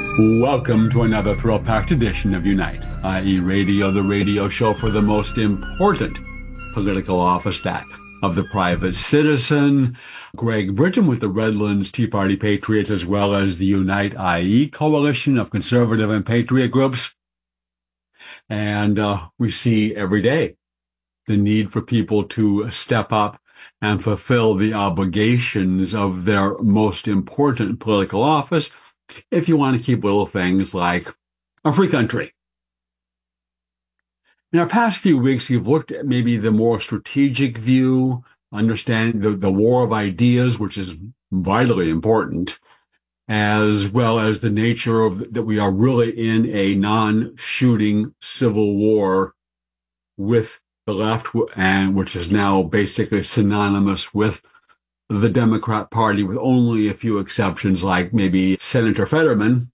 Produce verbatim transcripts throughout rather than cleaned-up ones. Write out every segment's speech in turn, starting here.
Welcome to another thrill-packed edition of Unite, that is. Radio, the radio show for the most important political office, that of the private citizen. Greg Britton with the Redlands Tea Party Patriots, as well as the Unite that is coalition of conservative and patriot groups. And uh, we see every day the need for people to step up and fulfill the obligations of their most important political office, if you want to keep little things like a free country. In our past few weeks, we've looked at maybe the more strategic view, understanding the, the war of ideas, which is vitally important, as well as the nature of that we are really in a non-shooting civil war with the left, and which is now basically synonymous with the Democrat Party, with only a few exceptions, like maybe Senator Fetterman.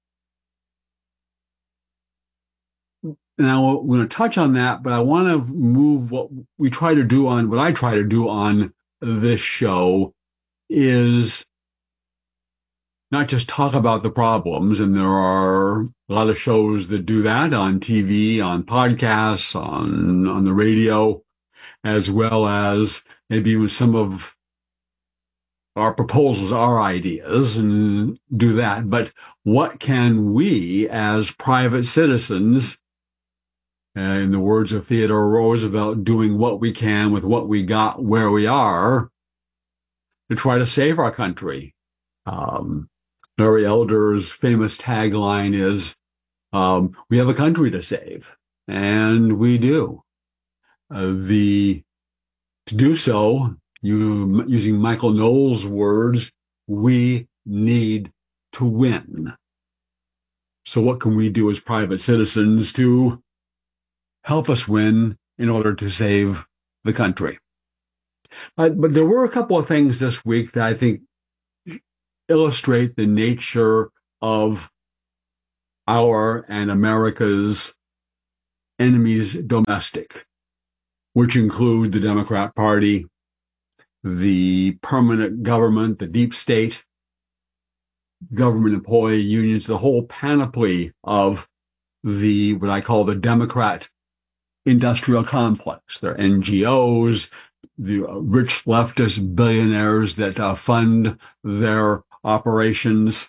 Now, we're going to touch on that, but I want to move what we try to do on, what I try to do on this show is not just talk about the problems, and there are a lot of shows that do that on T V, on podcasts, on, on the radio, as well as maybe even some of our proposals, our ideas, and do that. But what can we as private citizens, uh, in the words of Theodore Roosevelt, doing what we can with what we got where we are to try to save our country? Um, Larry Elder's famous tagline is, um, we have a country to save. And we do. Uh, the, to do so, You, using Michael Knowles' words, we need to win. So what can we do as private citizens to help us win in order to save the country? But, but there were a couple of things this week that I think illustrate the nature of our and America's enemies domestic, which include the Democrat Party, the permanent government, the deep state, government employee unions, the whole panoply of the, what I call the Democrat industrial complex. They're N G Os, the rich leftist billionaires that uh, fund their operations,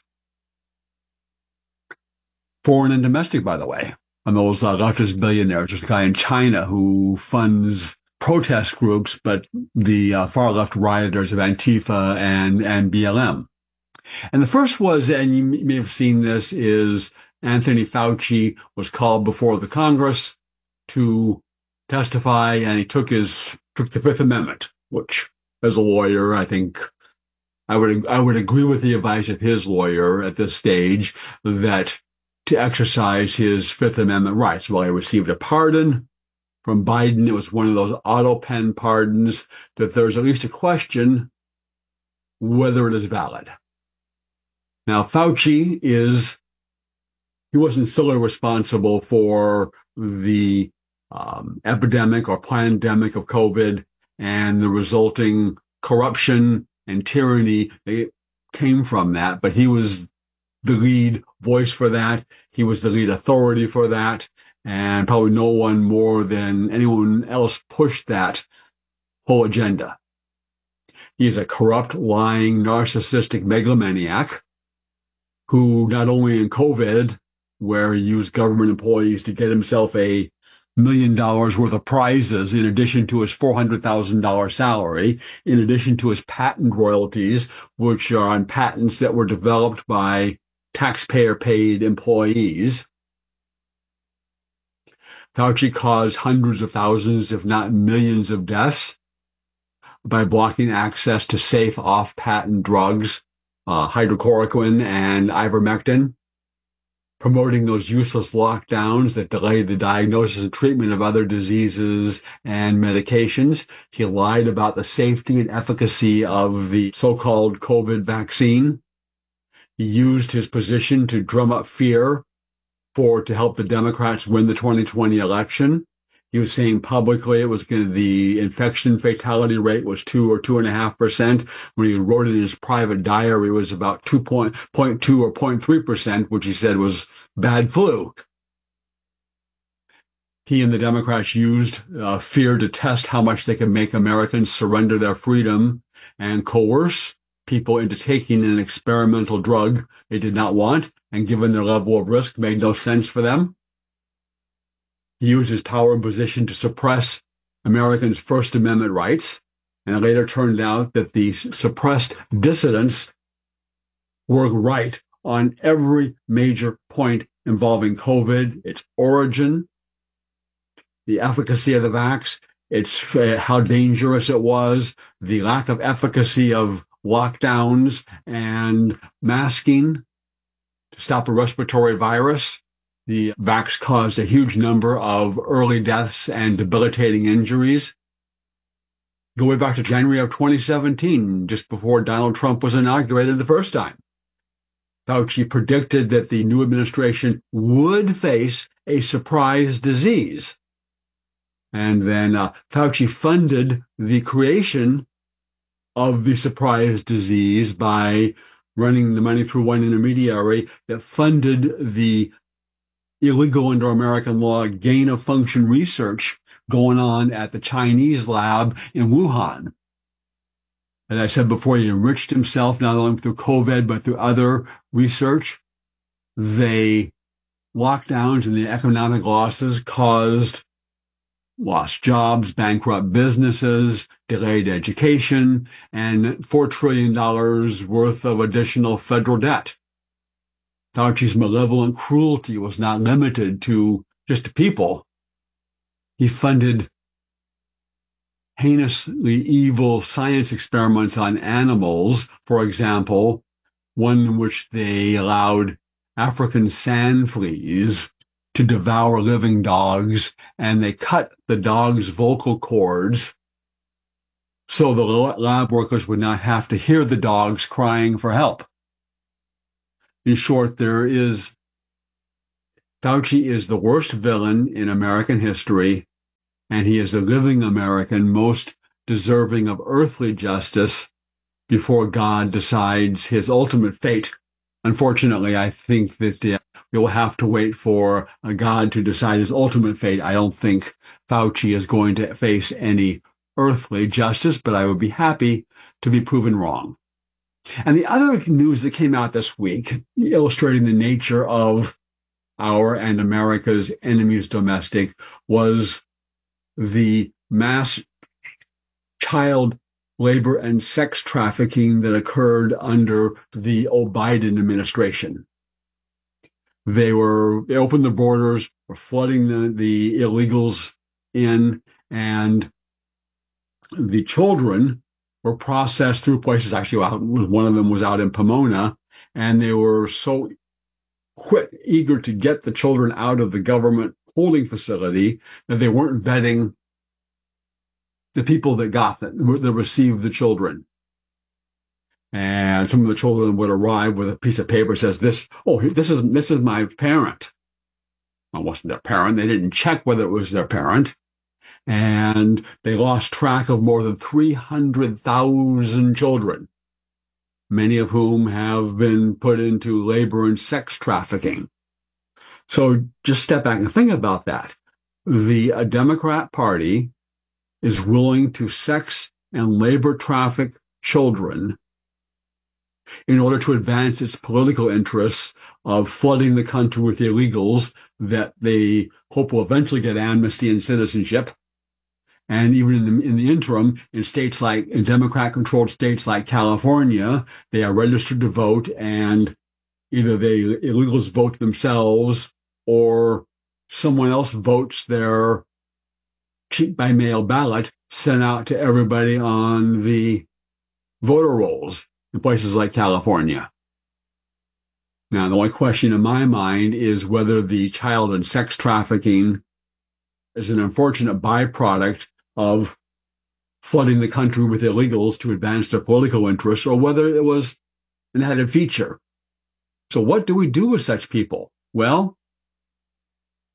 foreign and domestic, by the way. And those uh, leftist billionaires, there's a guy in China who funds protest groups, but the uh, far left rioters of Antifa and, and B L M. And the first was, and you may have seen this, is Anthony Fauci was called before the Congress to testify, and he took his, took the Fifth Amendment, which as a lawyer, I think I would, I would agree with the advice of his lawyer at this stage that to exercise his Fifth Amendment rights. Well, he received a pardon from Biden. It was one of those auto pen pardons that there's at least a question whether it is valid. Now, Fauci is, he wasn't solely responsible for the um, epidemic or pandemic of COVID and the resulting corruption and tyranny that came from that, but he was the lead voice for that. He was the lead authority for that. And probably no one more than anyone else pushed that whole agenda. He's a corrupt, lying, narcissistic megalomaniac who not only in COVID, where he used government employees to get himself a million dollars worth of prizes in addition to his four hundred thousand dollars salary, in addition to his patent royalties, which are on patents that were developed by taxpayer-paid employees. Fauci caused hundreds of thousands, if not millions of deaths by blocking access to safe off-patent drugs, uh, hydrochloroquine and ivermectin, promoting those useless lockdowns that delayed the diagnosis and treatment of other diseases and medications. He lied about the safety and efficacy of the so-called COVID vaccine. He used his position to drum up fear for to help the Democrats win the twenty twenty election. He was saying publicly it was going to, the infection fatality rate was two or two and a half percent. When he wrote it in his private diary, it was about two point, point two or point three percent, which he said was bad flu. He and the Democrats used uh, fear to test how much they could make Americans surrender their freedom and coerce people into taking an experimental drug they did not want, and given their level of risk, made no sense for them. He used his power and position to suppress Americans' First Amendment rights, and it later turned out that the suppressed dissidents were right on every major point involving COVID, its origin, the efficacy of the vax, its uh, how dangerous it was, the lack of efficacy of lockdowns and masking to stop a respiratory virus. The vax caused a huge number of early deaths and debilitating injuries. Go way back to January of twenty seventeen, just before Donald Trump was inaugurated the first time. Fauci predicted that the new administration would face a surprise disease. And then uh, Fauci funded the creation of the surprise disease by running the money through one intermediary that funded the illegal under American law gain of function research going on at the Chinese lab in Wuhan. As I said before, he enriched himself not only through COVID, but through other research. They lockdowns and the economic losses caused lost jobs, bankrupt businesses, delayed education, and four trillion dollars worth of additional federal debt. Fauci's malevolent cruelty was not limited to just people. He funded heinously evil science experiments on animals, for example, one in which they allowed African sand fleas to devour living dogs, and they cut the dog's vocal cords so the lab workers would not have to hear the dogs crying for help. In short, there is, Fauci is the worst villain in American history, and he is the living American most deserving of earthly justice before God decides his ultimate fate. Unfortunately, I think that uh, we will have to wait for a God to decide his ultimate fate. I don't think Fauci is going to face any earthly justice, but I would be happy to be proven wrong. And the other news that came out this week, illustrating the nature of our and America's enemies domestic, was the mass child labor and sex trafficking that occurred under the Biden administration. They were, they opened the borders, were flooding the, the illegals in, and the children were processed through places. Actually, out, one of them was out in Pomona, and they were so quick, eager to get the children out of the government holding facility that they weren't vetting the people that got them, that received the children. And some of the children would arrive with a piece of paper that says, this, oh, this is, this is my parent. Well, it wasn't their parent. They didn't check whether it was their parent. And they lost track of more than three hundred thousand children, many of whom have been put into labor and sex trafficking. So just step back and think about that. The uh, Democrat Party is willing to sex and labor traffic children in order to advance its political interests of flooding the country with illegals that they hope will eventually get amnesty and citizenship. And even in the, in the interim, in states like, in Democrat-controlled states like California, they are registered to vote, and either they illegals vote themselves or someone else votes their cheat by mail ballot sent out to everybody on the voter rolls in places like California. Now, the only question in my mind is whether the child and sex trafficking is an unfortunate byproduct of flooding the country with illegals to advance their political interests, or whether it was an added feature. So what do we do with such people? Well,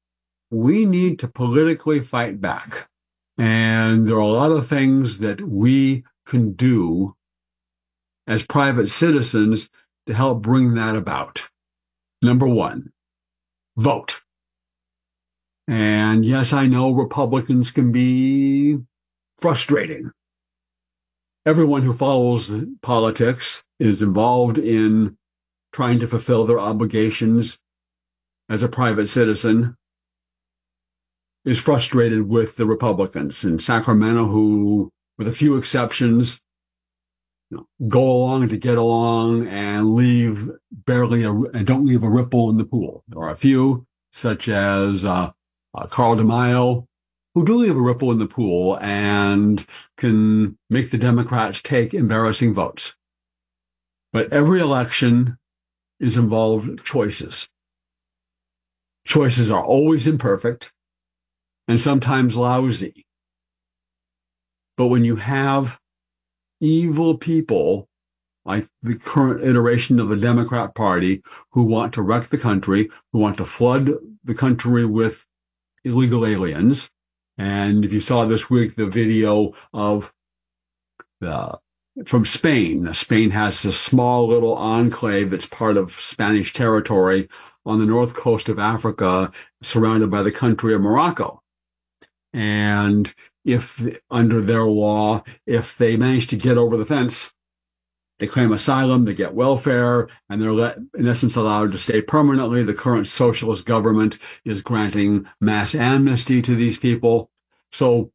we need to politically fight back. And there are a lot of things that we can do as private citizens to help bring that about. Number one, vote. And yes, I know Republicans can be frustrating. Everyone who follows politics is involved in trying to fulfill their obligations as a private citizen, is frustrated with the Republicans in Sacramento who, with a few exceptions, you know, go along to get along and leave barely a, and don't leave a ripple in the pool. There are a few, such as uh, uh, Carl DeMaio, who do leave a ripple in the pool and can make the Democrats take embarrassing votes. But every election is involved choices. Choices are always imperfect and sometimes lousy. But when you have evil people like the current iteration of the Democrat Party who want to wreck the country, who want to flood the country with illegal aliens, and if you saw this week the video of the from Spain, Spain has a small little enclave that's part of Spanish territory on the north coast of Africa, surrounded by the country of Morocco. And if, under their law, if they manage to get over the fence, they claim asylum, they get welfare, and they're, let, in essence, allowed to stay permanently. The current socialist government is granting mass amnesty to these people. So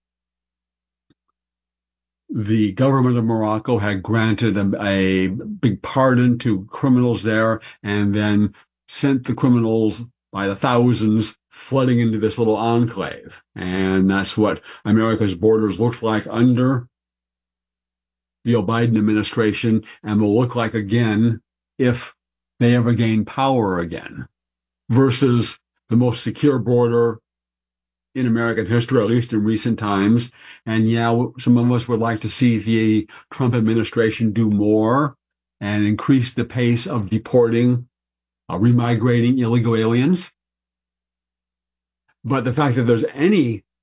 the government of Morocco had granted a, a big pardon to criminals there and then sent the criminals by the thousands flooding into this little enclave. And that's what America's borders looked like under the Biden administration and will look like again if they ever gain power again, versus the most secure border in American history, at least in recent times. And yeah, some of us would like to see the Trump administration do more and increase the pace of deporting, uh, remigrating illegal aliens. But the fact that there's any